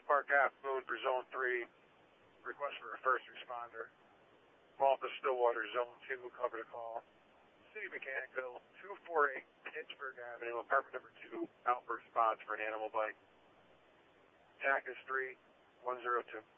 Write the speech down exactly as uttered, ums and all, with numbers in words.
Park Ave, mode for Zone three. Request for a first responder. Malta Stillwater, Zone two, cover the call. City Mechanicville, two forty-eight Pittsburgh Avenue, apartment number two, out for response for an animal bite. T A C is three one zero two.